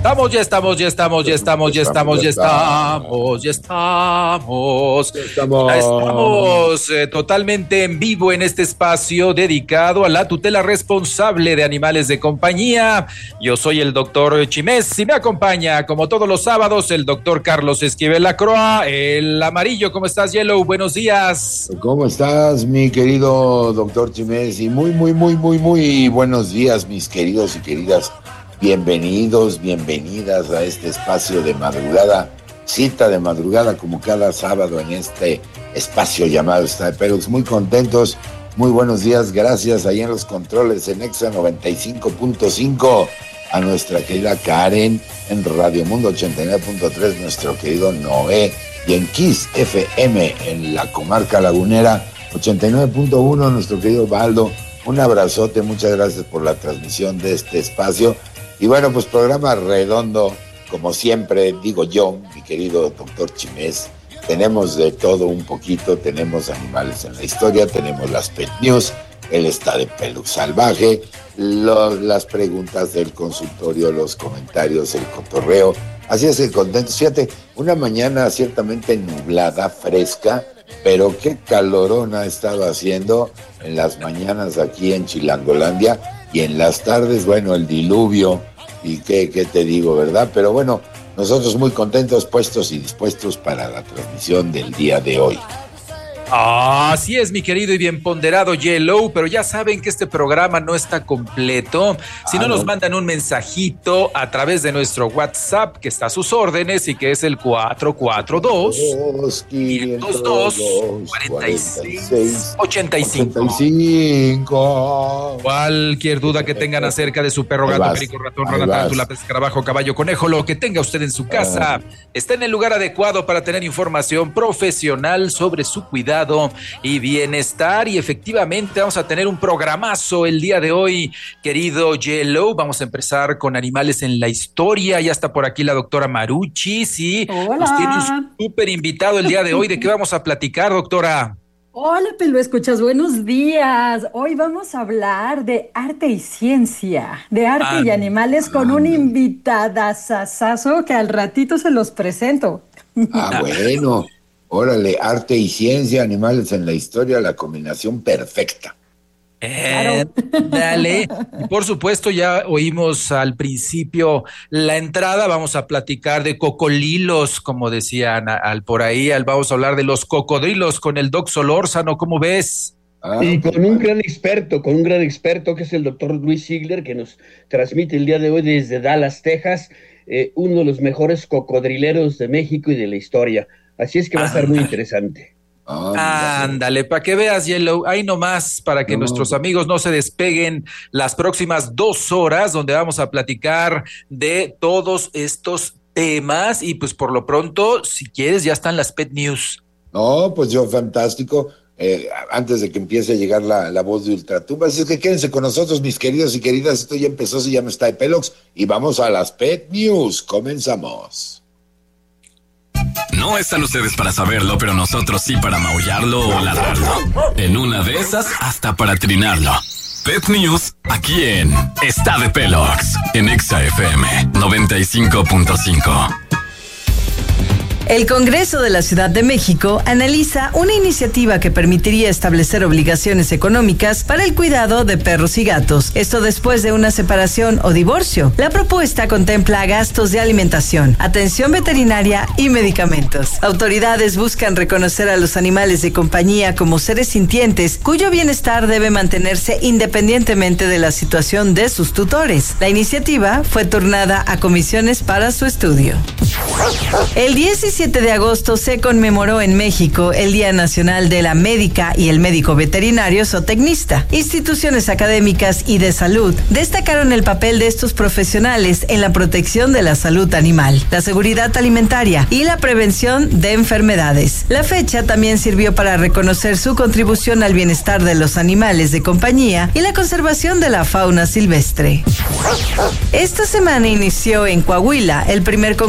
Ya estamos totalmente en vivo en este espacio dedicado a la tutela responsable de animales de compañía. Yo soy el doctor Chimés y me acompaña, como todos los sábados, el doctor Carlos Esquivel Lacroix, el amarillo. ¿Cómo estás, Yellow? Buenos días. ¿Cómo estás, mi querido doctor Chimés? Y muy buenos días, mis queridos y queridas. Bienvenidos, bienvenidas a este espacio de madrugada, cita de madrugada como cada sábado en este espacio llamado Está de Pelos. Muy contentos, muy buenos días, gracias ahí en los controles en Exa 95.5, a nuestra querida Karen, en Radio Mundo 89.3, nuestro querido Noé, y en Kiss FM en la comarca lagunera 89.1, nuestro querido Baldo. Un abrazote, muchas gracias por la transmisión de este espacio. Y bueno, pues programa redondo, como siempre digo yo, mi querido doctor Chimés. Tenemos de todo un poquito, tenemos animales en la historia, tenemos las pet news, el Está de Pelo Salvaje, las preguntas del consultorio, los comentarios, el cotorreo. Así es que contentos. Fíjate, una mañana ciertamente nublada, fresca, pero qué calorón ha estado haciendo en las mañanas aquí en Chilangolandia. Y en las tardes, bueno, el diluvio, y qué te digo, ¿verdad? Pero bueno, nosotros muy contentos, puestos y dispuestos para la transmisión del día de hoy. Así es, mi querido y bien ponderado Yellow, pero ya saben que este programa no está completo. Si no nos mandan un mensajito a través de nuestro WhatsApp, que está a sus órdenes y que es el 442-502-4685. Cualquier duda que tengan acerca de su perro, gato, perico, ratón, rana, tarántula, pez, escarabajo, caballo, conejo, lo que tenga usted en su casa, está en el lugar adecuado para tener información profesional sobre su cuidado y bienestar. Y efectivamente vamos a tener un programazo el día de hoy, querido Yellow. Vamos a empezar con animales en la historia. Ya está por aquí la doctora Marucci. Sí, nos tiene un súper invitado el día de hoy. ¿De qué vamos a platicar, doctora? Hola, Pelo Escuchas, buenos días. Hoy vamos a hablar de arte y ciencia, de arte y animales con un invitadazazazo que al ratito se los presento. Bueno. Órale, arte y ciencia, animales en la historia, la combinación perfecta. Claro. Dale. Por supuesto, ya oímos al principio la entrada. Vamos a platicar de cocolilos, como decían por ahí. Vamos a hablar de los cocodrilos con el Doc Solórzano. ¿Cómo ves? Y con un gran experto que es el doctor Luis Ziegler, que nos transmite el día de hoy desde Dallas, Texas, uno de los mejores cocodrileros de México y de la historia. Así es que va a estar muy interesante. Ándale, para que veas, Yellow, ahí nomás, para que nuestros amigos no se despeguen las próximas 2 horas, donde vamos a platicar de todos estos temas. Y pues por lo pronto, si quieres, ya están las pet news. No, pues yo fantástico. Antes de que empiece a llegar la voz de Ultratumba, así es que quédense con nosotros, mis queridos y queridas. Esto ya empezó, se llama Está de Pelox, y vamos a las pet news. Comenzamos. No están ustedes para saberlo, pero nosotros sí para maullarlo o ladrarlo. En una de esas, hasta para trinarlo. Pet News, aquí en Está de Pelox, en Exa FM 95.5. El Congreso de la Ciudad de México analiza una iniciativa que permitiría establecer obligaciones económicas para el cuidado de perros y gatos. Esto después de una separación o divorcio. La propuesta contempla gastos de alimentación, atención veterinaria y medicamentos. Autoridades buscan reconocer a los animales de compañía como seres sintientes cuyo bienestar debe mantenerse independientemente de la situación de sus tutores. La iniciativa fue turnada a comisiones para su estudio. El 17 de agosto se conmemoró en México el Día Nacional de la Médica y el Médico Veterinario Zootecnista. Instituciones académicas y de salud destacaron el papel de estos profesionales en la protección de la salud animal, la seguridad alimentaria y la prevención de enfermedades. La fecha también sirvió para reconocer su contribución al bienestar de los animales de compañía y la conservación de la fauna silvestre. Esta semana inició en Coahuila el primer Congreso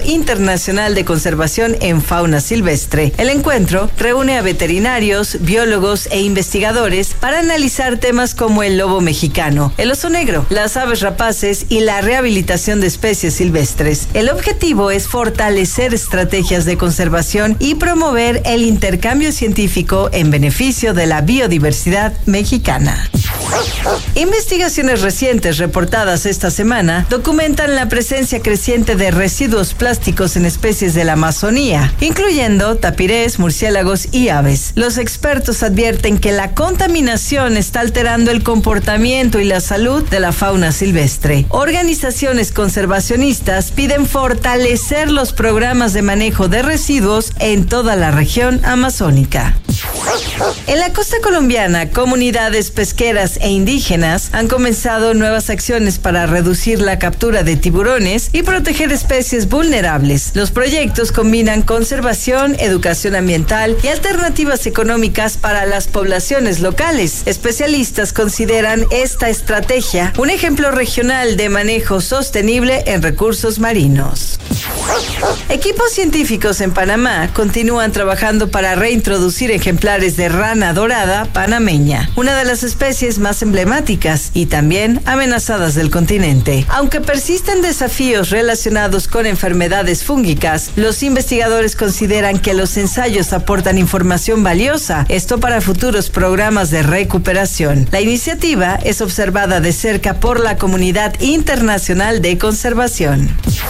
Internacional de Conservación en Fauna Silvestre. El encuentro reúne a veterinarios, biólogos e investigadores para analizar temas como el lobo mexicano, el oso negro, las aves rapaces y la rehabilitación de especies silvestres. El objetivo es fortalecer estrategias de conservación y promover el intercambio científico en beneficio de la biodiversidad mexicana. Investigaciones recientes reportadas esta semana documentan la presencia creciente de residuos plásticos en especies de la Amazonía, incluyendo tapirés, murciélagos y aves. Los expertos advierten que la contaminación está alterando el comportamiento y la salud de la fauna silvestre. Organizaciones conservacionistas piden fortalecer los programas de manejo de residuos en toda la región amazónica. En la costa colombiana, comunidades pesqueras e indígenas han comenzado nuevas acciones para reducir la captura de tiburones y proteger especies vulnerables. Los proyectos combinan conservación, educación ambiental y alternativas económicas para las poblaciones locales. Especialistas consideran esta estrategia un ejemplo regional de manejo sostenible en recursos marinos. Equipos científicos en Panamá continúan trabajando para reintroducir ejemplares de rana dorada panameña, una de las especies más emblemáticas y también amenazadas del continente. Aunque persisten desafíos relacionados con enfermedades fúngicas, los investigadores consideran que los ensayos aportan información valiosa, esto para futuros programas de recuperación. La iniciativa es observada de cerca por la comunidad internacional de conservación.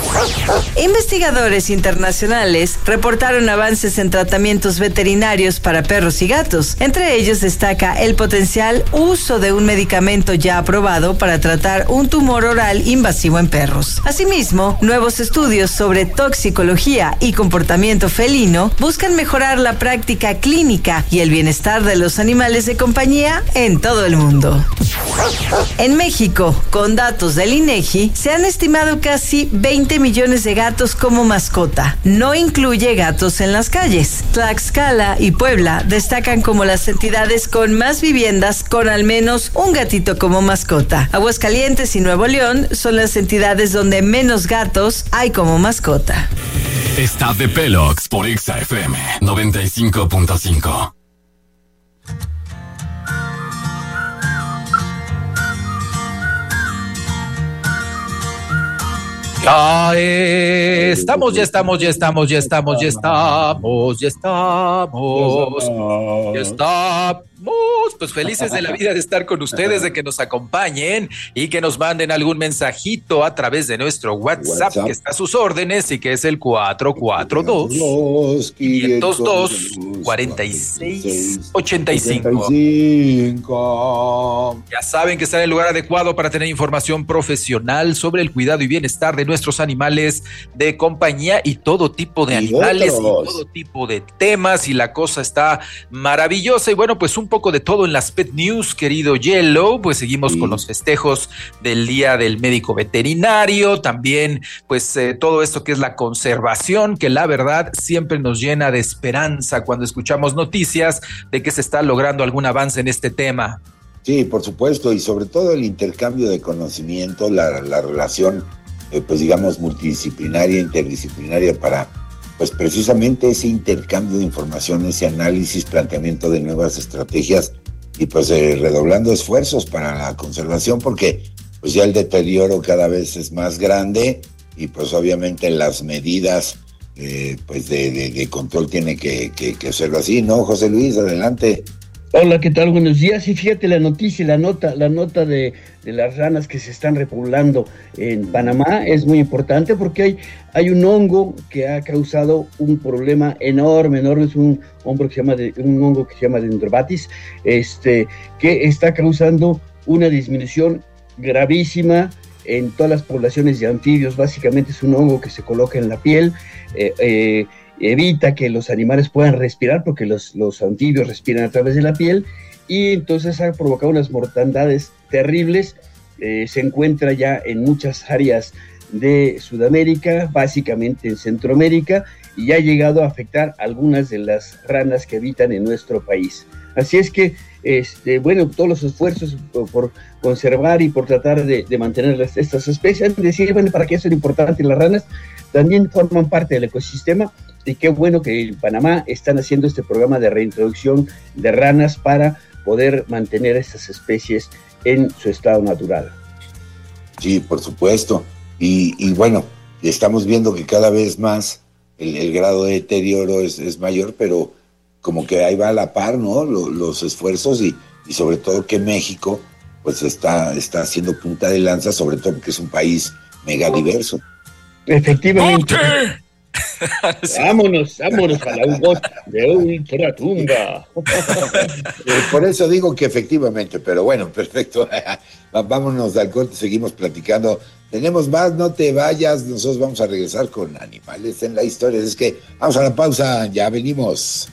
Investigadores internacionales reportaron avances en tratamientos veterinarios para perros y gatos. Entre ellos destaca el potencial uso de un medicamento ya aprobado para tratar un tumor oral invasivo en perros. Asimismo, nuevos estudios sobre toxicología y comportamiento felino buscan mejorar la práctica clínica y el bienestar de los animales de compañía en todo el mundo. En México, con datos del INEGI, se han estimado casi 20 millones de gatos como mascota. No incluye gatos en las calles. Tlaxcala y Puebla destacan como las entidades con más viviendas con al menos un gatito como mascota. Aguascalientes y Nuevo León son las entidades donde menos gatos hay como mascota. Está de Pelox por XFM 95.5. Ya estamos. Pues felices de la vida de estar con ustedes, de que nos acompañen y que nos manden algún mensajito a través de nuestro WhatsApp. Que está a sus órdenes y que es el 442-502-4685. Ya saben que está en el lugar adecuado para tener información profesional sobre el cuidado y bienestar de nuestros animales de compañía y todo tipo de animales y todo tipo de temas, y la cosa está maravillosa. Y bueno, pues un poco de todo en las Pet News, querido Yellow. Pues seguimos con los festejos del Día del Médico Veterinario, también pues todo esto que es la conservación, que la verdad siempre nos llena de esperanza cuando escuchamos noticias de que se está logrando algún avance en este tema. Sí, por supuesto, y sobre todo el intercambio de conocimiento, la relación pues digamos multidisciplinaria, interdisciplinaria, para pues precisamente ese intercambio de información, ese análisis, planteamiento de nuevas estrategias y pues redoblando esfuerzos para la conservación, porque pues ya el deterioro cada vez es más grande y pues obviamente las medidas pues de control tiene que ser así, ¿no? José Luis, adelante. Hola, ¿qué tal? Buenos días. Y fíjate la noticia, la nota de las ranas que se están repoblando en Panamá es muy importante porque hay un hongo que ha causado un problema enorme, es un hongo que se llama Dendrobatis, que está causando una disminución gravísima en todas las poblaciones de anfibios. Básicamente es un hongo que se coloca en la piel, evita que los animales puedan respirar porque los anfibios respiran a través de la piel, y entonces ha provocado unas mortandades terribles. Se encuentra ya en muchas áreas de Sudamérica, básicamente en Centroamérica, y ha llegado a afectar algunas de las ranas que habitan en nuestro país. Así es que todos los esfuerzos por conservar y por tratar de mantener estas especies, decir, bueno, ¿para qué es importante? Las ranas también forman parte del ecosistema, y qué bueno que en Panamá están haciendo este programa de reintroducción de ranas para poder mantener estas especies en su estado natural. Sí, por supuesto. Y bueno, estamos viendo que cada vez más el grado de deterioro es mayor, pero como que ahí va a la par, ¿no? Los esfuerzos y sobre todo que México pues está haciendo punta de lanza, sobre todo porque es un país megadiverso. Efectivamente. Sí. Vámonos a la voz de ultratumba. Por eso digo que efectivamente, pero bueno, perfecto. Vámonos al corte, seguimos platicando. Tenemos más, no te vayas, nosotros vamos a regresar con Animales en la Historia. Es que vamos a la pausa, ya venimos.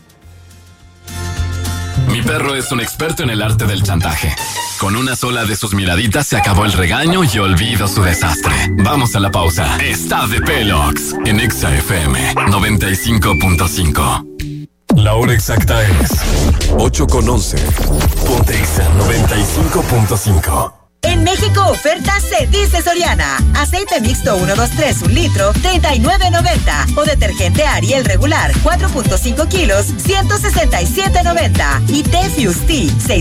Mi perro es un experto en el arte del chantaje. Con una sola de sus miraditas se acabó el regaño y olvido su desastre. Vamos a la pausa. Está de Pelox en Exa FM 95.5. La hora exacta es 8:11. Ponte Exa 95.5. En México, oferta se dice Soriana. Aceite mixto 123 1 litro, $39.90. O detergente Ariel regular, 4.5 kilos, $167.90. Y Tefius Tea, 6